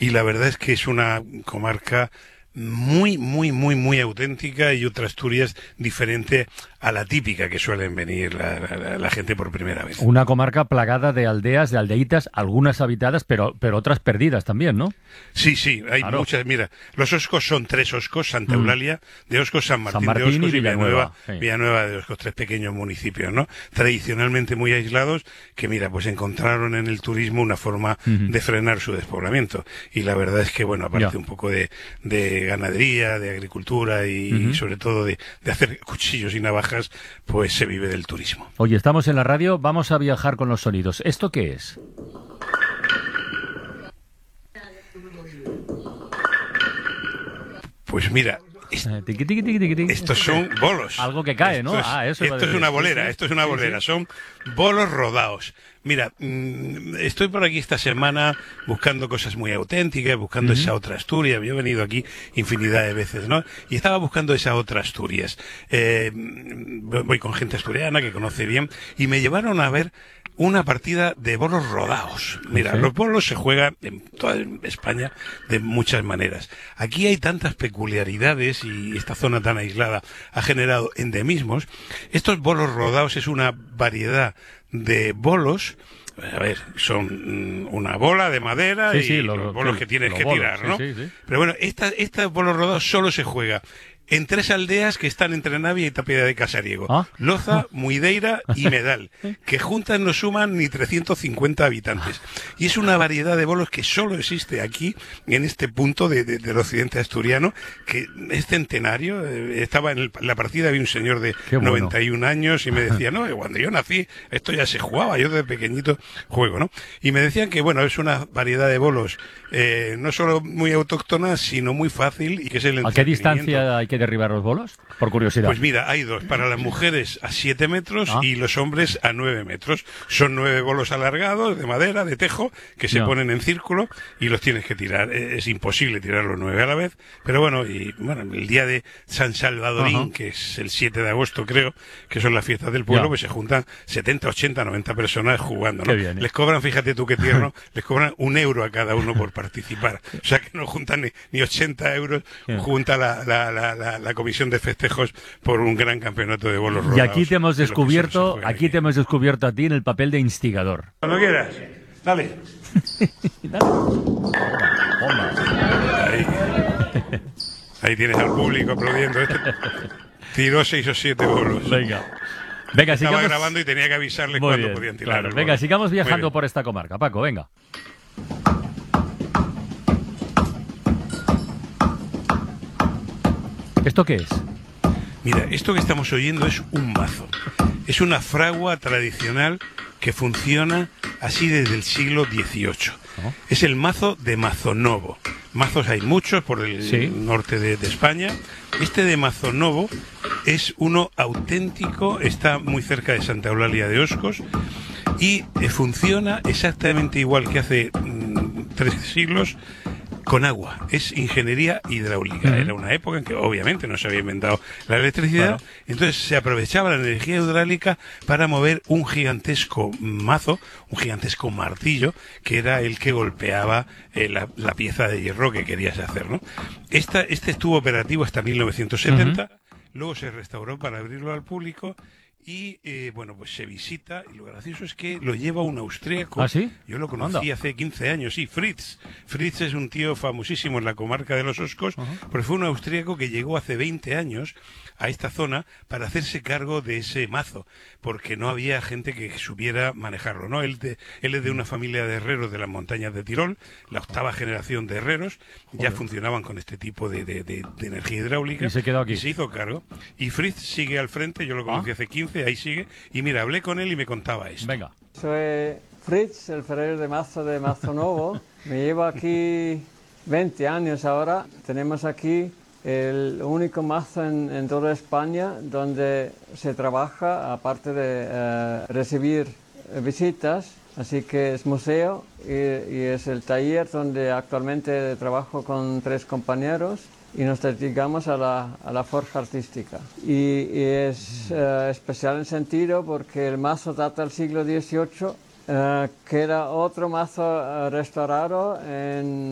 y la verdad es que es una comarca muy auténtica y otra Asturias diferente a la típica que suelen venir la gente por primera vez. Una comarca plagada de aldeas, de aldeitas, algunas habitadas, pero otras perdidas también, ¿no? Sí, hay Claro. muchas. Mira, los Oscos son 3 Oscos: Santa Eulalia de Oscos, San Martín de Martín Oscos y y Villanueva, Sí. Villanueva de Oscos, 3 pequeños municipios, ¿no? Tradicionalmente muy aislados, que mira, pues encontraron en el turismo una forma de frenar su despoblamiento. Y la verdad es que, bueno, aparte un poco de ganadería, de agricultura y sobre todo de hacer cuchillos y navajas, pues se vive del turismo. Oye, estamos en la radio, vamos a viajar con los sonidos. ¿Esto qué es? Pues mira, Tiqui, tiqui, tiqui, tiqui, tiqui. estos son bolos. Algo que cae, ¿no? Esto es una bolera, esto es una bolera, son bolos rodados. Mira, estoy por aquí esta semana buscando cosas muy auténticas, buscando esa otra Asturias. Yo he venido aquí infinidad de veces, ¿no? Y estaba buscando esa otra Asturias. Voy con gente asturiana que conoce bien y me llevaron a ver una partida de bolos rodados. Mira, los bolos se juegan en toda España de muchas maneras. Aquí hay tantas peculiaridades y esta zona tan aislada ha generado endemismos. Estos bolos rodados es una variedad de bolos. A ver, son una bola de madera los bolos que tienes que tirar, ¿no? Pero bueno, estos bolos rodados solo se juega en 3 aldeas que están entre Navia y Tapia de Casariego: Loza, Muideira y Medal, que juntas no suman ni 350 habitantes. Y es una variedad de bolos que solo existe aquí, en este punto del occidente asturiano, que es centenario. Estaba en la partida, había un señor de 91 años y me decía, no, cuando yo nací esto ya se jugaba, yo desde pequeñito juego, ¿no? Y me decían que, bueno, es una variedad de bolos no solo muy autóctona, sino muy fácil y que es el ¿A qué distancia hay que derribar los bolos? Por curiosidad. Pues mira, hay 2, para las mujeres a 7 metros y los hombres a 9 metros. Son 9 bolos alargados de madera, de tejo, que se ponen en círculo y los tienes que tirar. Es imposible tirar los 9 a la vez, pero bueno, el día de San Salvadorín, que es el 7 de agosto creo, que son las fiestas del pueblo, pues se juntan 70, 80, 90 personas jugando, ¿no? Qué bien, Les cobran, fíjate tú qué tierno, les cobran 1 euro a cada uno por participar. O sea que no juntan ni 80 euros, junta la comisión de festejos por un gran campeonato de bolos rodados. Y aquí te hemos descubierto, te hemos descubierto a ti en el papel de instigador. Cuando quieras, dale. Ahí tienes al público aplaudiendo. Tiró 6 o 7 bolos. Venga, Estaba sigamos grabando y tenía que avisarles cuándo podían tirar. Claro. Venga, sigamos viajando por esta comarca. Paco, venga. ¿Esto qué es? Mira, esto que estamos oyendo es un mazo. Es una fragua tradicional que funciona así desde el siglo XVIII. Es el mazo de Mazonovo. Mazos hay muchos por el norte de España. Este de Mazonovo es uno auténtico, está muy cerca de Santa Eulalia de Oscos y funciona exactamente igual que hace 3 siglos, con agua. Es ingeniería hidráulica. Era una época en que obviamente no se había inventado la electricidad, entonces se aprovechaba la energía hidráulica para mover un gigantesco mazo, un gigantesco martillo, que era el que golpeaba la pieza de hierro que querías hacer, ¿no? Este estuvo operativo hasta 1970, luego se restauró para abrirlo al público. Y bueno, pues se visita, y lo gracioso es que lo lleva un austríaco. ¿Ah, sí? Yo lo conocí hace 15 años, sí, Fritz. Fritz es un tío famosísimo en la comarca de los Oscos, pero fue un austríaco que llegó hace 20 años a esta zona para hacerse cargo de ese mazo, porque no había gente que supiera manejarlo, ¿no? Él es de una familia de herreros de las montañas de Tirol, la 8ª generación de herreros, ya funcionaban con este tipo de energía hidráulica. Y se quedó aquí. Y se hizo cargo. Y Fritz sigue al frente, yo lo conocí hace 15, ahí sigue, y mira, hablé con él y me contaba esto. Venga. Soy Fritz, el ferrero de Mazonovo. Me llevo aquí 20 años ahora. Tenemos aquí el único mazo en toda España donde se trabaja, aparte de recibir visitas. Así que es museo y es el taller donde actualmente trabajo con 3 compañeros. Y nos dedicamos a la forja artística. Y es especial en sentido porque el mazo data del siglo XVIII, que era otro mazo restaurado en